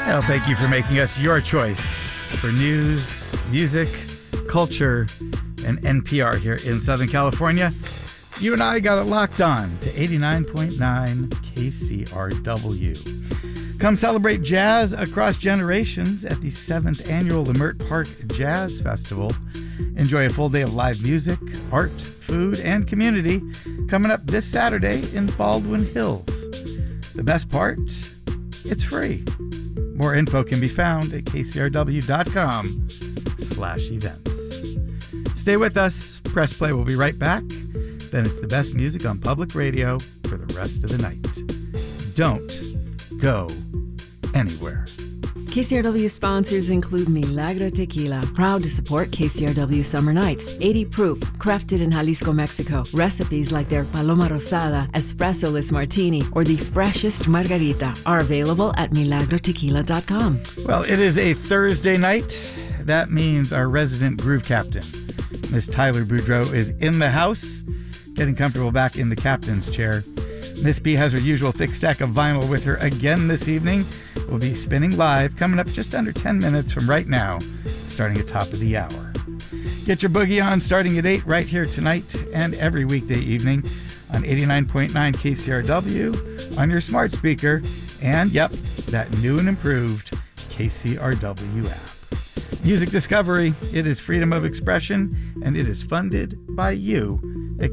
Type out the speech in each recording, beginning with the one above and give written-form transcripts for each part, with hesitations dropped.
Well, thank you for making us your choice for news, music, culture, and NPR here in Southern California. You and I got it locked on to 89.9 KCRW. Come celebrate jazz across generations at the 7th Annual Leimert Park Jazz Festival. Enjoy a full day of live music, art, food, and community coming up this Saturday in Baldwin Hills. The best part? It's free. More info can be found at kcrw.com/events. Stay with us. Press Play will be right back. Then it's the best music on public radio for the rest of the night. Don't go anywhere. KCRW sponsors include Milagro Tequila, proud to support KCRW Summer Nights. 80 proof, crafted in Jalisco, Mexico. Recipes like their Paloma Rosada, Espresso-less Martini, or the freshest Margarita are available at milagrotequila.com. Well, it is a Thursday night. That means our resident groove captain, Miss Tyler Boudreau, is in the house, getting comfortable back in the captain's chair. Miss B has her usual thick stack of vinyl with her again this evening. We'll be spinning live, coming up just under 10 minutes from right now, starting at top of the hour. Get your boogie on starting at 8 right here tonight and every weekday evening on 89.9 KCRW on your smart speaker and, yep, that new and improved KCRW app. Music Discovery, it is freedom of expression, and it is funded by you at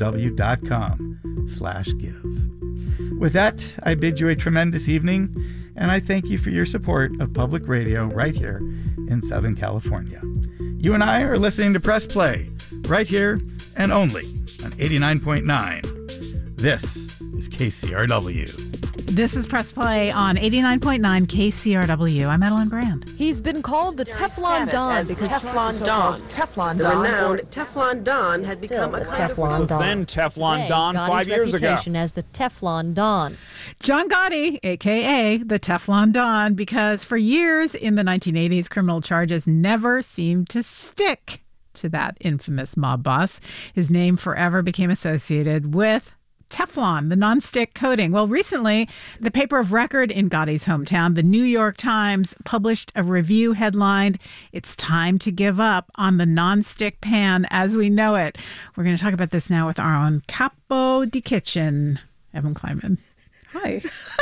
kcrw.com/give. With that, I bid you a tremendous evening, and I thank you for your support of public radio right here in Southern California. You and I are listening to Press Play right here and only on 89.9. This is KCRW. This is Press Play on 89.9 KCRW. I'm Madeline Brand. He's been called the Teflon Don because Teflon Don. The renowned Teflon Don had become a kind of Then Teflon Don 5 years ago. reputation as the Teflon Don. John Gotti, a.k.a. the Teflon Don, because for years in the 1980s, criminal charges never seemed to stick to that infamous mob boss. His name forever became associated with Teflon, the nonstick coating. Well, recently, the paper of record in Gotti's hometown, the New York Times, published a review headlined, "It's time to give up on the nonstick pan as we know it." We're going to talk about this now with our own capo di kitchen, Evan Kleiman. Hi.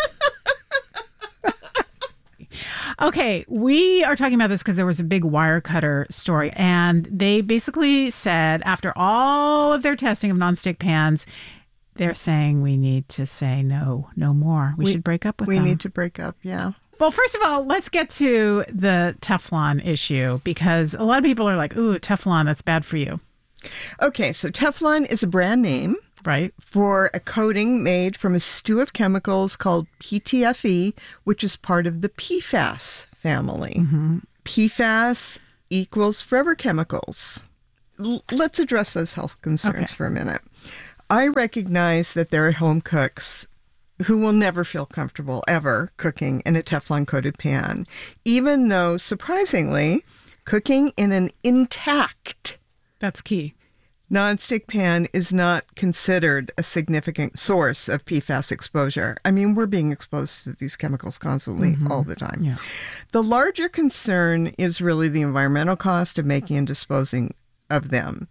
Okay, we are talking about this because there was a big Wirecutter story, and they basically said after all of their testing of nonstick pans, they're saying we need to say no more. We should break up with them. We need to break up, yeah. Well, first of all, let's get to the Teflon issue, because a lot of people are like, ooh, Teflon, that's bad for you. Okay, so Teflon is a brand name. Right. For a coating made from a stew of chemicals called PTFE, which is part of the PFAS family. Mm-hmm. PFAS equals forever chemicals. Let's address those health concerns for a minute. I recognize that there are home cooks who will never feel comfortable ever cooking in a Teflon-coated pan, even though, surprisingly, cooking in an intact that's key nonstick pan is not considered a significant source of PFAS exposure. I mean, we're being exposed to these chemicals constantly all the time. Yeah. The larger concern is really the environmental cost of making and disposing of them.